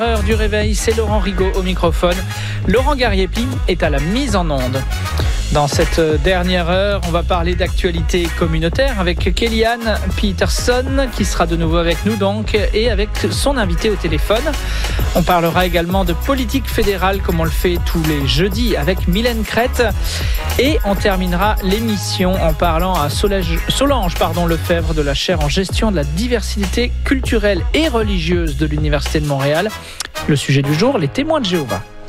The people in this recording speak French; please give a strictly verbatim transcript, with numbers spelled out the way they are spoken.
Heure du réveil, c'est Laurent Rigaud au microphone. Laurent Garriépi est à la mise en onde. Dans cette dernière heure, on va parler d'actualité communautaire avec Kellyanne Peterson qui sera de nouveau avec nous donc et avec son invité au téléphone. On parlera également de politique fédérale comme on le fait tous les jeudis avec Mylène Crête et on terminera l'émission en parlant à Solange, Solange pardon, Lefebvre de la chaire en gestion de la diversité culturelle et religieuse de l'Université de Montréal. Le sujet du jour, les témoins de Jéhovah.